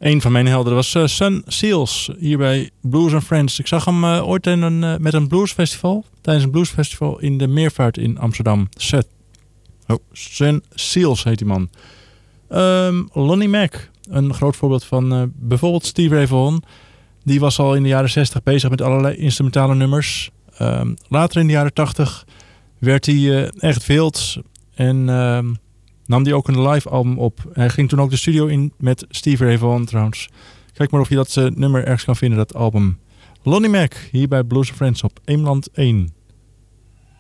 Een van mijn helden was Sun Seals, hier bij Blues and Friends. Ik zag hem ooit met een bluesfestival, tijdens een bluesfestival in de Meervaart in Amsterdam. Sun Seals heet die man. Lonnie Mack, een groot voorbeeld van bijvoorbeeld Stevie Ray Vaughan. Die was al in de jaren 60 bezig met allerlei instrumentale nummers. Later in de jaren 80 werd hij echt wild en nam hij ook een live album op. Hij ging toen ook de studio in met Stevie Ray Vaughan trouwens. Kijk maar of je dat nummer ergens kan vinden, dat album. Lonnie Mack, hier bij Blues and Friends op Eemland 1.